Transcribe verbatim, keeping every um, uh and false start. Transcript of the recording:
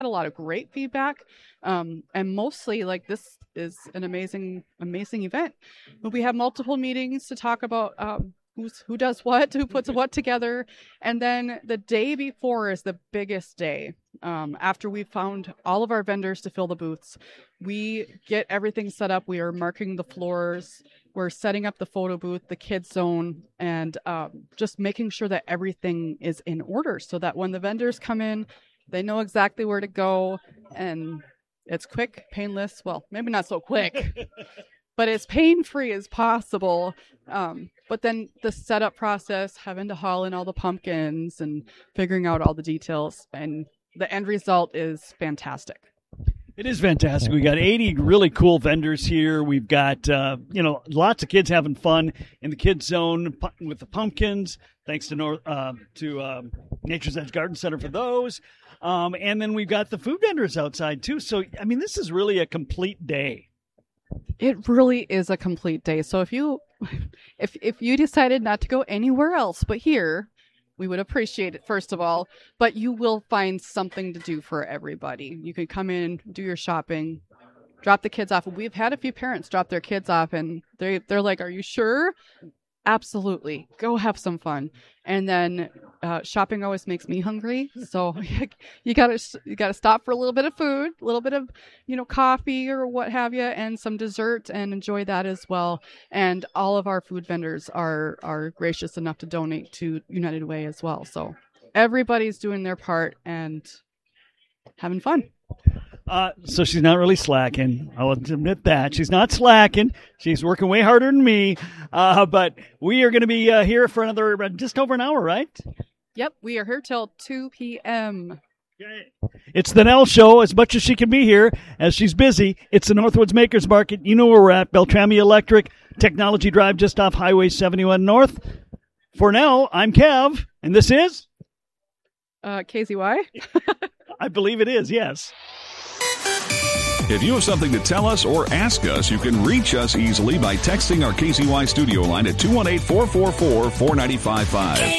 a lot of great feedback. Um, and mostly, like, this is an amazing, amazing event. But we have multiple meetings to talk about um, who's who does what, who puts what together. And then the day before is the biggest day. Um, after we found all of our vendors to fill the booths, we get everything set up. We are marking the floors. We're setting up the photo booth, the kids zone, and um, just making sure that everything is in order so that when the vendors come in, they know exactly where to go, and it's quick, painless. Well, maybe not so quick, but as pain-free as possible. Um, but then the setup process, having to haul in all the pumpkins and figuring out all the details, and the end result is fantastic. It is fantastic. We got eighty really cool vendors here. We've got, uh, you know, lots of kids having fun in the kids zone with the pumpkins. Thanks to North, uh, to um, Nature's Edge Garden Center for those. Um, and then we've got the food vendors outside too. So, I mean, this is really a complete day. It really is a complete day. So if you, if if you decided not to go anywhere else but here, we would appreciate it, first of all, but you will find something to do for everybody. You can come in, do your shopping, drop the kids off. We've had a few parents drop their kids off, and they they're like, "Are you sure?" Absolutely. Go have some fun. And then uh, shopping always makes me hungry, so you gotta you gotta stop for a little bit of food, a little bit of you know coffee or what have you, and some dessert, and enjoy that as well. And all of our food vendors are are gracious enough to donate to United Way as well. So everybody's doing their part and having fun. Uh, so she's not really slacking. I'll admit that. She's not slacking. She's working way harder than me. Uh, but we are going to be uh, here for another, uh, just over an hour, right? Yep, we are here till two p.m. It's the Nell Show. As much as she can be here, as she's busy, it's the Northwoods Makers Market. You know where we're at. Beltrami Electric, Technology Drive, just off Highway seventy-one North. For now, I'm Kev, and this is? Uh, K Z Y? I believe it is, yes. If you have something to tell us or ask us, you can reach us easily by texting our K Z Y studio line at two one eight, four four four, four nine five five.